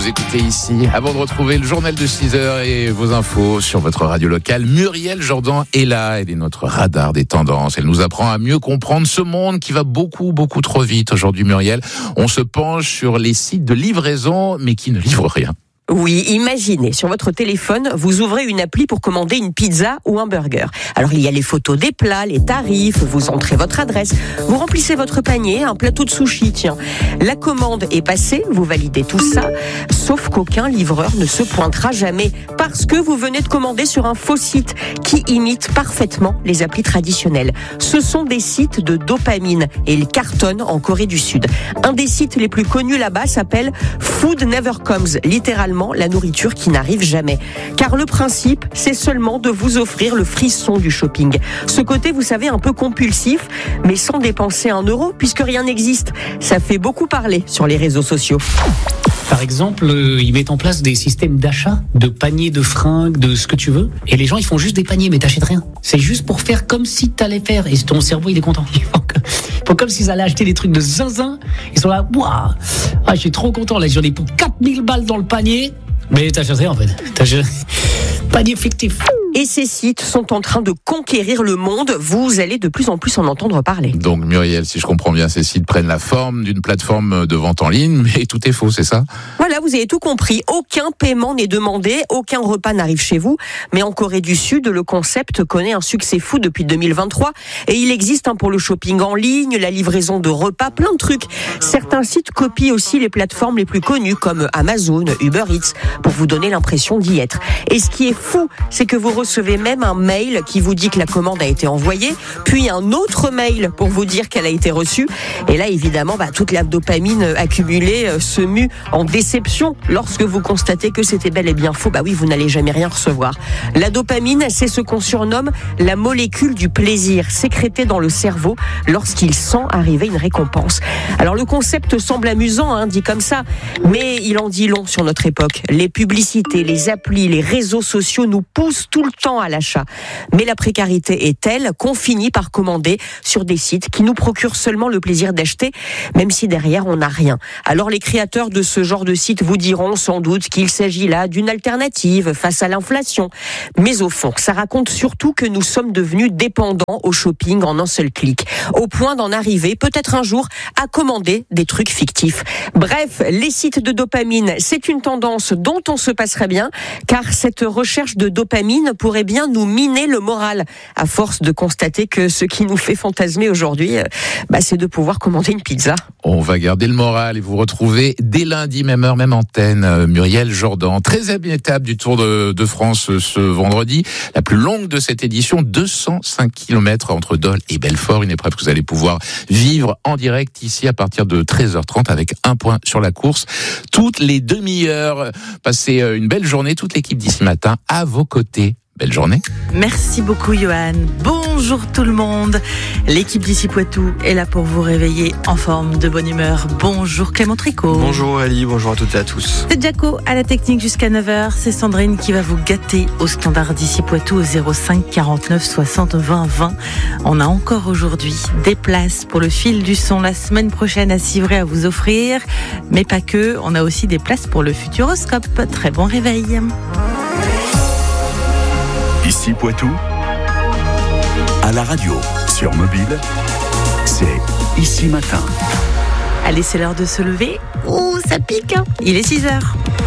nous écoutez ici. Avant de retrouver le journal de 6h et vos infos sur votre radio locale, Muriel Jourdan est là. Elle est notre radar des tendances. Elle nous apprend à mieux comprendre ce monde qui va beaucoup trop vite. Aujourd'hui, Muriel, on se penche sur les sites de livraison, mais qui ne livrent rien. Oui, imaginez, sur votre téléphone, vous ouvrez une appli pour commander une pizza ou un burger. Alors il y a les photos des plats, les tarifs, vous entrez votre adresse, vous remplissez votre panier, un plateau de sushi, tiens. La commande est passée, vous validez tout ça, sauf qu'aucun livreur ne se pointera jamais parce que vous venez de commander sur un faux site qui imite parfaitement les applis traditionnelles. Ce sont des sites de dopamine et ils cartonnent en Corée du Sud. Un des sites les plus connus là-bas s'appelle Food Never Comes, littéralement la nourriture qui n'arrive jamais. Car le principe, c'est seulement de vous offrir le frisson du shopping. Ce côté, vous savez, un peu compulsif, mais sans dépenser un euro, puisque rien n'existe. Ça fait beaucoup parler sur les réseaux sociaux. Par exemple, ils mettent en place des systèmes d'achat, de paniers de fringues, de ce que tu veux. Et les gens, ils font juste des paniers, mais t'achètes rien. C'est juste pour faire comme si t'allais faire. Et ton cerveau, il est content. Ils font comme s'ils allaient acheter des trucs de zinzin. Ils sont là, waouh, je suis trop content. Là, j'en ai pour 4000 balles dans le panier. Mais t'achètes rien, en fait. Panier fictif. Et ces sites sont en train de conquérir le monde. Vous allez de plus en plus en entendre parler. Donc Muriel, si je comprends bien, ces sites prennent la forme d'une plateforme de vente en ligne, mais tout est faux, c'est ça ? Voilà, vous avez tout compris. Aucun paiement n'est demandé, aucun repas n'arrive chez vous. Mais en Corée du Sud, le concept connaît un succès fou depuis 2023. Et il existe pour le shopping en ligne, la livraison de repas, plein de trucs. Certains sites copient aussi les plateformes les plus connues, comme Amazon, Uber Eats, pour vous donner l'impression d'y être. Et ce qui est fou, c'est que vous recevez même un mail qui vous dit que la commande a été envoyée, puis un autre mail pour vous dire qu'elle a été reçue. Et là, évidemment, toute la dopamine accumulée se mue en déception lorsque vous constatez que c'était bel et bien faux. Oui, vous n'allez jamais rien recevoir. La dopamine, c'est ce qu'on surnomme la molécule du plaisir, sécrétée dans le cerveau lorsqu'il sent arriver une récompense. Alors, le concept semble amusant, dit comme ça, mais il en dit long sur notre époque. Les publicités, les applis, les réseaux sociaux nous poussent tout le temps à l'achat. Mais la précarité est telle qu'on finit par commander sur des sites qui nous procurent seulement le plaisir d'acheter, même si derrière on n'a rien. Alors les créateurs de ce genre de site vous diront sans doute qu'il s'agit là d'une alternative face à l'inflation. Mais au fond, ça raconte surtout que nous sommes devenus dépendants au shopping en un seul clic, au point d'en arriver peut-être un jour à commander des trucs fictifs. Bref, les sites de dopamine, c'est une tendance dont on se passerait bien, car cette recherche de dopamine pourrait bien nous miner le moral, à force de constater que ce qui nous fait fantasmer aujourd'hui, c'est de pouvoir commander une pizza. On va garder le moral et vous retrouver dès lundi, même heure, même antenne. Muriel Jourdan, 13e étape du Tour de France ce vendredi, la plus longue de cette édition, 205 km entre Dole et Belfort, une épreuve que vous allez pouvoir vivre en direct ici à partir de 13h30 avec un point sur la course. Toutes les demi-heures, passez une belle journée, toute l'équipe d'ici matin à vos côtés. Belle journée. Merci beaucoup Johan. Bonjour tout le monde. L'équipe d'ici Poitou est là pour vous réveiller en forme, de bonne humeur. Bonjour Clément Tricot. Bonjour Ali, bonjour à toutes et à tous. C'est Jaco à la technique jusqu'à 9h. C'est Sandrine qui va vous gâter au standard d'ici Poitou au 05 49 60 20 20. On a encore aujourd'hui des places pour le fil du son la semaine prochaine à Civray à vous offrir. Mais pas que, on a aussi des places pour le Futuroscope. Très bon réveil. Ici Poitou, à la radio, sur mobile, c'est Ici Matin. Allez, c'est l'heure de se lever. Ouh, ça pique, il est 6h.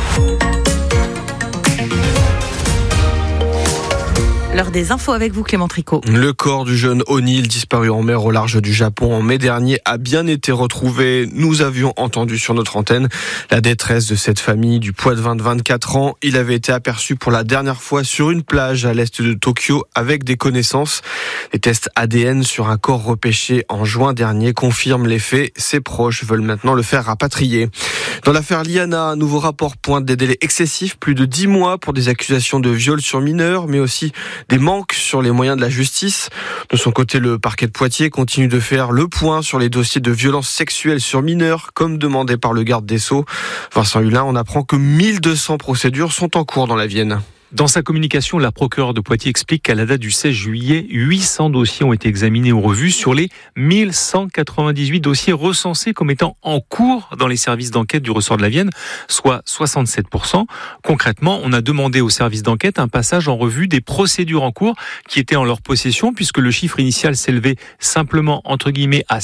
L'heure des infos avec vous Clément Tricot. Le corps du jeune O'Neill disparu en mer au large du Japon en mai dernier a bien été retrouvé. Nous avions entendu sur notre antenne la détresse de cette famille du Poitvin de 24 ans. Il avait été aperçu pour la dernière fois sur une plage à l'est de Tokyo avec des connaissances. Les tests ADN sur un corps repêché en juin dernier confirment les faits. Ses proches veulent maintenant le faire rapatrier. Dans l'affaire Liana, un nouveau rapport pointe des délais excessifs, plus de 10 mois pour des accusations de viol sur mineurs, mais aussi des manques sur les moyens de la justice. De son côté, le parquet de Poitiers continue de faire le point sur les dossiers de violences sexuelles sur mineurs, comme demandé par le garde des Sceaux. Vincent Hulin, on apprend que 1200 procédures sont en cours dans la Vienne. Dans sa communication, la procureure de Poitiers explique qu'à la date du 16 juillet, 800 dossiers ont été examinés ou revus sur les 1198 dossiers recensés comme étant en cours dans les services d'enquête du ressort de la Vienne, soit 67%. Concrètement, on a demandé aux services d'enquête un passage en revue des procédures en cours qui étaient en leur possession, puisque le chiffre initial s'élevait simplement, entre guillemets, à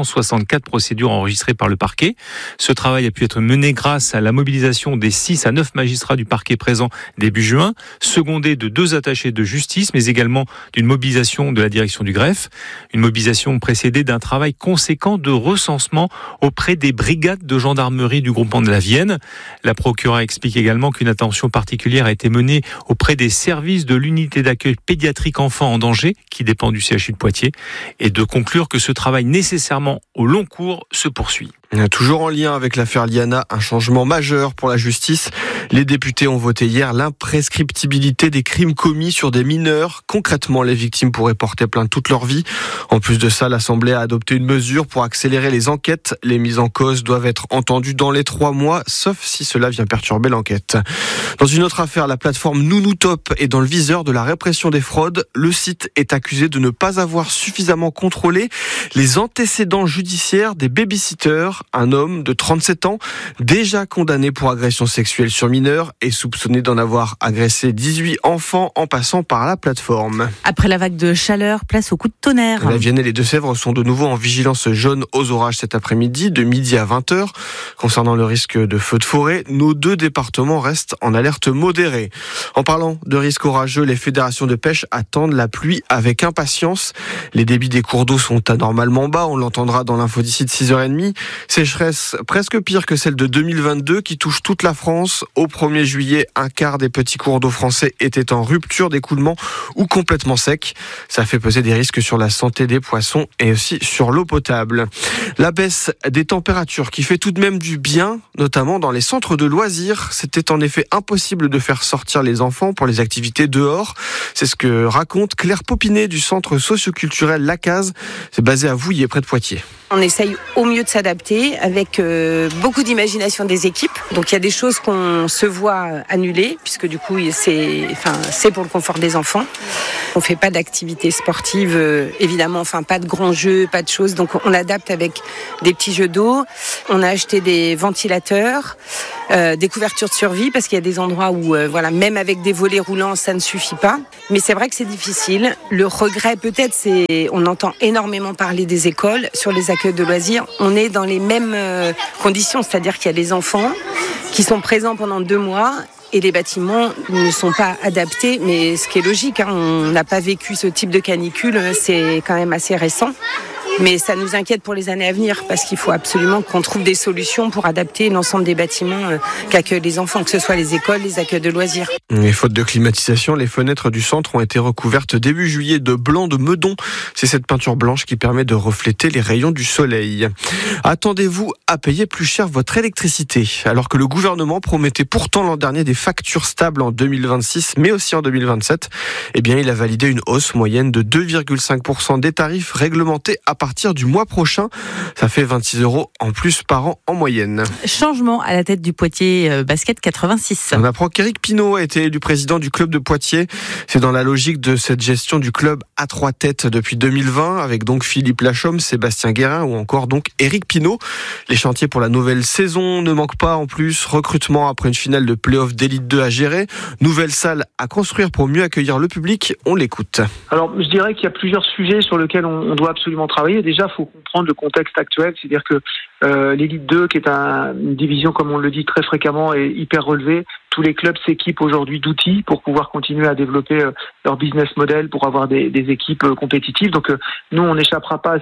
764 procédures enregistrées par le parquet. Ce travail a pu être mené grâce à la mobilisation des 6 à 9 magistrats du parquet présents début juin, secondé de 2 attachés de justice, mais également d'une mobilisation de la direction du greffe. Une mobilisation précédée d'un travail conséquent de recensement auprès des brigades de gendarmerie du groupement de la Vienne. La procureure explique également qu'une attention particulière a été menée auprès des services de l'unité d'accueil pédiatrique enfants en danger, qui dépend du CHU de Poitiers, et de conclure que ce travail nécessairement au long cours se poursuit. Toujours en lien avec l'affaire Liana, un changement majeur pour la justice. Les députés ont voté hier l'imprescriptibilité des crimes commis sur des mineurs. Concrètement, les victimes pourraient porter plainte toute leur vie. En plus de ça, l'Assemblée a adopté une mesure pour accélérer les enquêtes. Les mises en cause doivent être entendues dans les 3 mois, sauf si cela vient perturber l'enquête. Dans une autre affaire, la plateforme Nounoutop est dans le viseur de la répression des fraudes. Le site est accusé de ne pas avoir suffisamment contrôlé les antécédents judiciaires des babysitters. Un homme de 37 ans, déjà condamné pour agression sexuelle sur mineurs et soupçonné d'en avoir agressé 18 enfants en passant par la plateforme. Après la vague de chaleur, place au coup de tonnerre. La Vienne et les Deux-Sèvres sont de nouveau en vigilance jaune aux orages cet après-midi, de midi à 20h. Concernant le risque de feux de forêt, nos 2 départements restent en alerte modérée. En parlant de risque orageux, les fédérations de pêche attendent la pluie avec impatience. Les débits des cours d'eau sont anormalement bas, on l'entendra dans l'info d'ici de 6h30. Sécheresse presque pire que celle de 2022 qui touche toute la France. Au 1er juillet, un quart des petits cours d'eau français étaient en rupture d'écoulement ou complètement secs. Ça fait peser des risques sur la santé des poissons et aussi sur l'eau potable. La baisse des températures qui fait tout de même du bien, notamment dans les centres de loisirs. C'était en effet impossible de faire sortir les enfants pour les activités dehors. C'est ce que raconte Claire Popinet du centre socioculturel La Case. C'est basé à Vouillers, près de Poitiers. On essaye au mieux de s'adapter avec beaucoup d'imagination des équipes. Donc il y a des choses qu'on se voit annuler puisque du coup c'est pour le confort des enfants. On fait pas d'activités sportives évidemment, pas de grands jeux, pas de choses. Donc on adapte avec des petits jeux d'eau. On a acheté des ventilateurs, des couvertures de survie parce qu'il y a des endroits où même avec des volets roulants ça ne suffit pas. Mais c'est vrai que c'est difficile. Le regret peut-être on entend énormément parler des écoles sur les accueils de loisirs. On est dans les mêmes conditions, c'est-à-dire qu'il y a des enfants qui sont présents pendant 2 mois et les bâtiments ne sont pas adaptés, mais ce qui est logique, on n'a pas vécu ce type de canicule, c'est quand même assez récent. Mais ça nous inquiète pour les années à venir parce qu'il faut absolument qu'on trouve des solutions pour adapter l'ensemble des bâtiments qu'accueillent les enfants, que ce soit les écoles, les accueils de loisirs. Et faute de climatisation, les fenêtres du centre ont été recouvertes début juillet de blanc de meudon. C'est cette peinture blanche qui permet de refléter les rayons du soleil. Attendez-vous à payer plus cher votre électricité, alors que le gouvernement promettait pourtant l'an dernier des factures stables en 2026, mais aussi en 2027. Il a validé une hausse moyenne de 2,5% des tarifs réglementés à partir du mois prochain. Ça fait 26 € en plus par an en moyenne. Changement à la tête du Poitiers Basket 86. On apprend qu'Éric Pinault a été élu président du club de Poitiers. C'est dans la logique de cette gestion du club à 3 têtes depuis 2020, avec donc Philippe Lachaume, Sébastien Guérin ou encore donc Éric Pinault. Les chantiers pour la nouvelle saison ne manquent pas en plus. Recrutement après une finale de play-off d'élite 2 à gérer. Nouvelle salle à construire pour mieux accueillir le public. On l'écoute. Alors, je dirais qu'il y a plusieurs sujets sur lesquels on doit absolument travailler. Déjà, il faut comprendre le contexte actuel, c'est-à-dire que l'élite 2, qui est une division, comme on le dit très fréquemment, est hyper relevée. Tous les clubs s'équipent aujourd'hui d'outils pour pouvoir continuer à développer leur business model, pour avoir des équipes compétitives. Donc nous, on n'échappera pas à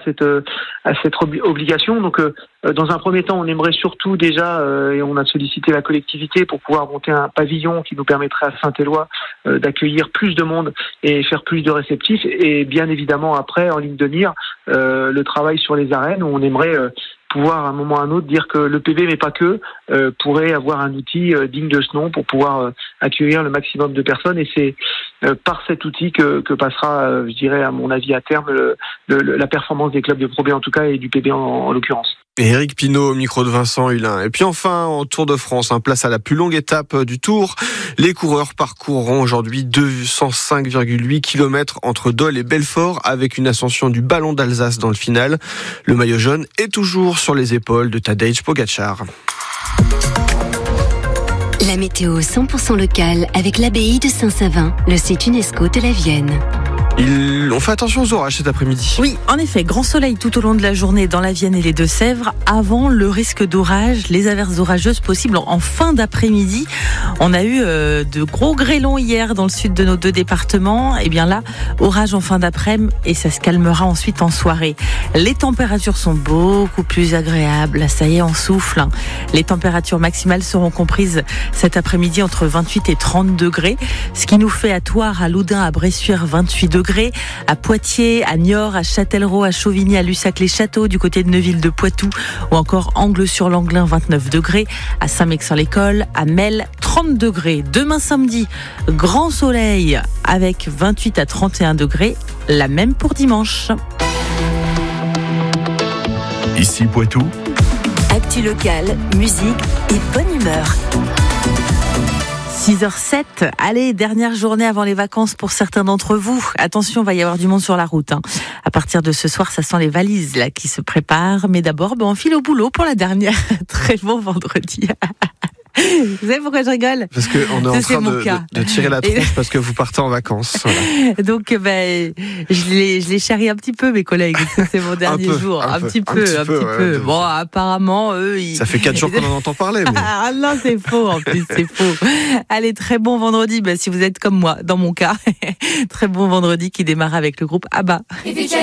cette obligation. Donc dans un premier temps, on aimerait surtout déjà, et on a sollicité la collectivité pour pouvoir monter un pavillon qui nous permettrait à Saint-Éloi d'accueillir plus de monde et faire plus de réceptifs. Et bien évidemment, après, en ligne de mire, le travail sur les arènes où on aimerait pouvoir à un moment ou à un autre dire que le PB, mais pas que, pourrait avoir un outil digne de ce nom pour pouvoir accueillir le maximum de personnes. Et c'est par cet outil que passera, je dirais à mon avis à terme, la performance des clubs de Pro B en tout cas et du PB en l'occurrence. Et Eric Pinault au micro de Vincent Hulin. Et puis enfin, en Tour de France, place à la plus longue étape du Tour. Les coureurs parcourront aujourd'hui 205,8 km entre Dole et Belfort avec une ascension du Ballon d'Alsace dans le final. Le maillot jaune est toujours sur les épaules de Tadej Pogačar. La météo 100% locale avec l'abbaye de Saint-Savin, le site UNESCO de la Vienne. On fait attention aux orages cet après-midi. Oui, en effet, grand soleil tout au long de la journée dans la Vienne et les Deux-Sèvres, avant le risque d'orage, les averses orageuses possibles en fin d'après-midi. On a eu de gros grêlons hier dans le sud de nos 2 départements. Et bien là, orage en fin d'après-midi et ça se calmera ensuite en soirée. Les températures sont beaucoup plus agréables. Là, ça y est, on souffle. Les températures maximales seront comprises cet après-midi entre 28 et 30 degrés, ce qui nous fait à Thouars, à Loudun, à Bressuire 28 degrés, à Poitiers, à Niort, à Châtellerault, à Chauvigny, à Lussac-les-Châteaux, du côté de Neuville-de-Poitou ou encore Angles-sur-Langlin 29 degrés, à Saint-Mexan-l'École, à Mel 30 degrés. Demain samedi, grand soleil avec 28 à 31 degrés, la même pour dimanche. Ici Poitou. Actu locale, musique et bonne humeur. 6h07, allez, dernière journée avant les vacances pour certains d'entre vous. Attention, il va y avoir du monde sur la route. À partir de ce soir, ça sent les valises là qui se préparent. Mais d'abord, on file au boulot pour la dernière. Très bon vendredi. Vous savez pourquoi je rigole ? Parce qu'on est en train de tirer la tronche parce que vous partez en vacances. Voilà. Donc, je les charrie un petit peu, mes collègues. C'est mon dernier jour. Un petit peu. Bon, apparemment, eux, ça fait 4 jours qu'on en entend parler. Mais... Ah non, c'est faux, en plus, c'est faux. Allez, très bon vendredi, si vous êtes comme moi, dans mon cas. Très bon vendredi qui démarre avec le groupe ABBA.